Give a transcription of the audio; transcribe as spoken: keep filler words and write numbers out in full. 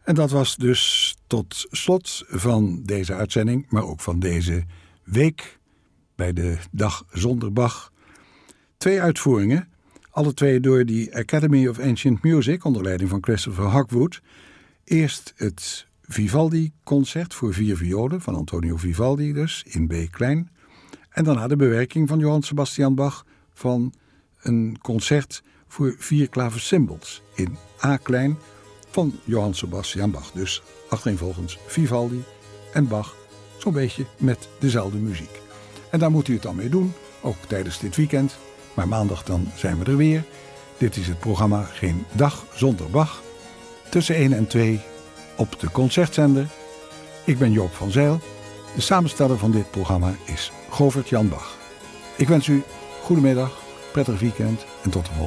En dat was dus tot slot van deze uitzending, maar ook van deze week bij de Dag Zonder Bach. Twee uitvoeringen, alle twee door de Academy of Ancient Music onder leiding van Christopher Hogwood. Eerst het Vivaldi-concert voor vier violen van Antonio Vivaldi dus, in B klein. En daarna de bewerking van Johann Sebastian Bach van een concert voor vier klaversymbals in A klein van Johann Sebastian Bach. Dus achtereenvolgens Vivaldi en Bach, zo'n beetje met dezelfde muziek. En daar moet u het dan mee doen, ook tijdens dit weekend. Maar maandag dan zijn we er weer. Dit is het programma Geen Dag Zonder Bach. Tussen één en twee op de concertzender. Ik ben Joop van Zijl. De samensteller van dit programma is Govert Jan Bach. Ik wens u goedemiddag, prettig weekend en tot de volgende.